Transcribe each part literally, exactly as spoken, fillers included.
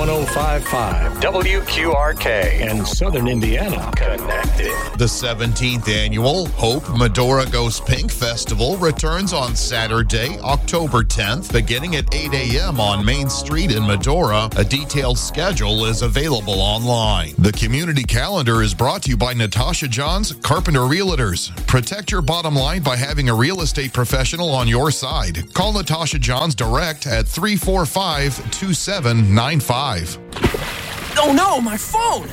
one oh five point five W Q R K and Southern Indiana connected. The seventeenth annual Hope Medora Goes Pink Festival returns on Saturday, October tenth, beginning at eight a.m. on Main Street in Medora. A detailed schedule is available online. The community calendar is brought to you by Natasha Johns Carpenter Realtors. Protect your bottom line by having a real estate professional on your side. Call Natasha Johns direct at three four five, two seven nine five. Oh no, my phone!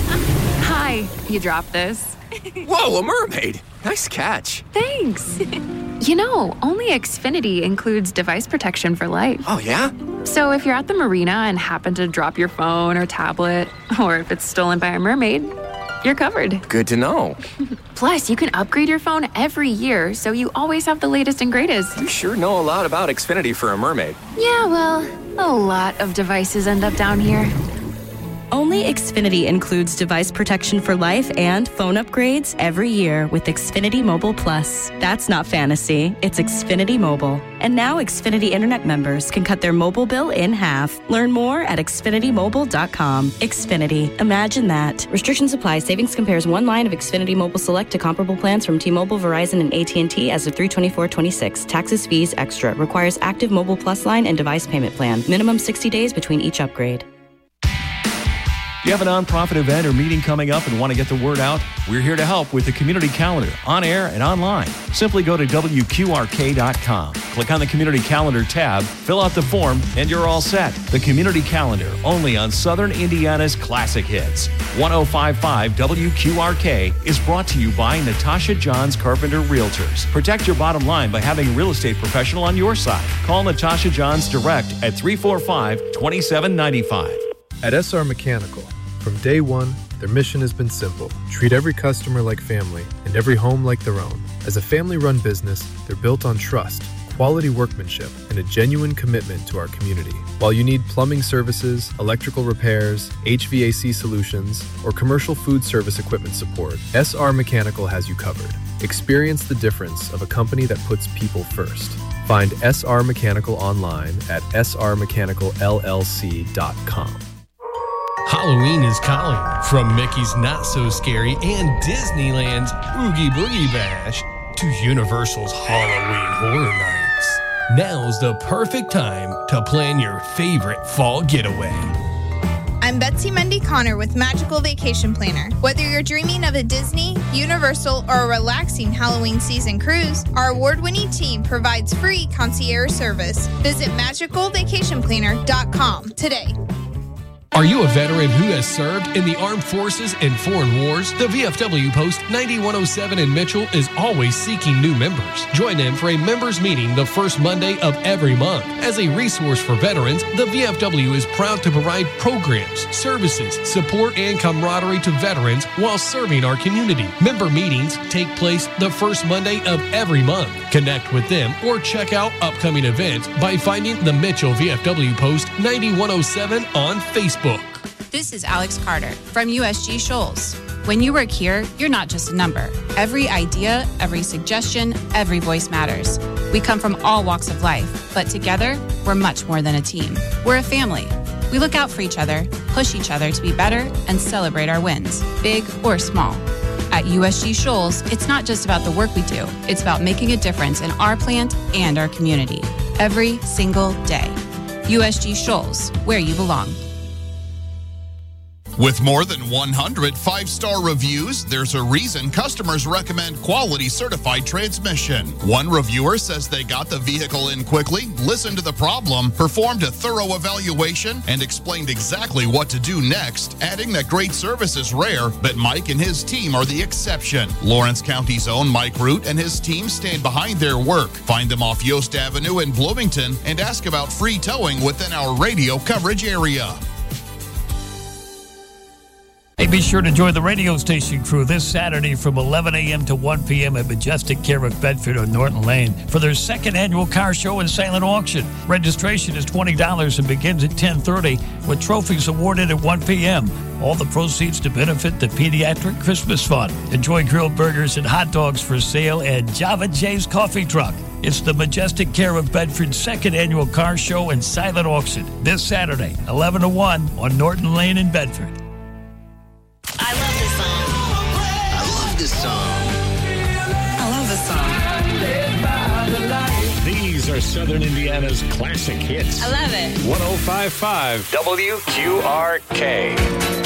Hi, you dropped this. Whoa, a mermaid! Nice catch. Thanks. You know, only Xfinity includes device protection for life. Oh, yeah? So if you're at the marina and happen to drop your phone or tablet, or if it's stolen by a mermaid, you're covered. Good to know. Plus, you can upgrade your phone every year, so you always have the latest and greatest. You sure know a lot about Xfinity for a mermaid. Yeah, well, a lot of devices end up down here. Only Xfinity includes device protection for life and phone upgrades every year with Xfinity Mobile Plus. That's not fantasy, it's Xfinity Mobile. And now Xfinity Internet members can cut their mobile bill in half. Learn more at Xfinity Mobile dot com. Xfinity, imagine that. Restrictions apply. Savings compares one line of Xfinity Mobile Select to comparable plans from T-Mobile, Verizon, and A T and T as of three twenty-four twenty-six. Taxes, fees, extra. Requires active Mobile Plus line and device payment plan. Minimum sixty days between each upgrade. Do you have a nonprofit event or meeting coming up and want to get the word out? We're here to help with the community calendar, on air and online. Simply go to W Q R K dot com. Click on the community calendar tab, fill out the form, and you're all set. The community calendar, only on Southern Indiana's classic hits. one oh five point five W Q R K is brought to you by Natasha Johns Carpenter Realtors. Protect your bottom line by having a real estate professional on your side. Call Natasha Johns direct at three four five, two seven nine five. At S R Mechanical, from day one, their mission has been simple. Treat every customer like family and every home like their own. As a family-run business, they're built on trust, quality workmanship, and a genuine commitment to our community. While you need plumbing services, electrical repairs, H V A C solutions, or commercial food service equipment support, S R Mechanical has you covered. Experience the difference of a company that puts people first. Find S R Mechanical online at S R mechanical L L C dot com. Halloween is calling. From Mickey's Not So Scary and Disneyland's Oogie Boogie Bash to Universal's Halloween Horror Nights, now's the perfect time to plan your favorite fall getaway. I'm Betsy Mendy Connor with Magical Vacation Planner. Whether you're dreaming of a Disney, Universal, or a relaxing Halloween season cruise, our award-winning team provides free concierge service. Visit magical vacation planner dot com today. Are you a veteran who has served in the armed forces and foreign wars? The V F W Post ninety-one oh seven in Mitchell is always seeking new members. Join them for a members meeting the first Monday of every month. As a resource for veterans, the V F W is proud to provide programs, services, support, and camaraderie to veterans while serving our community. Member meetings take place the first Monday of every month. Connect with them or check out upcoming events by finding the Mitchell V F W Post ninety-one oh seven on Facebook. This is Alex Carter from U S G Shoals. When you work here, you're not just a number. Every idea, every suggestion, every voice matters. We come from all walks of life, but together, we're much more than a team. We're a family. We look out for each other, push each other to be better, and celebrate our wins, big or small. At U S G Shoals, it's not just about the work we do. It's about making a difference in our plant and our community every single day. U S G Shoals, where you belong. With more than one hundred five-star reviews, there's a reason customers recommend Quality Certified Transmission. One reviewer says they got the vehicle in quickly, listened to the problem, performed a thorough evaluation, and explained exactly what to do next, adding that great service is rare, but Mike and his team are the exception. Lawrence County's own Mike Root and his team stand behind their work. Find them off Yost Avenue in Bloomington and ask about free towing within our radio coverage area. Hey, be sure to join the radio station crew this Saturday from eleven a.m. to one p.m. at Majestic Carrick Bedford on Norton Lane for their second annual car show and silent auction. Registration is twenty dollars and begins at ten thirty with trophies awarded at one p.m. All the proceeds to benefit the Pediatric Christmas Fund. Enjoy grilled burgers and hot dogs for sale at Java J's Coffee Truck. It's the Majestic Care of Bedford's second annual car show and silent auction this Saturday, eleven to one on Norton Lane in Bedford. I love this song. I love this song. I love this song. These are Southern Indiana's classic hits. I love it. one oh five point five W Q R K.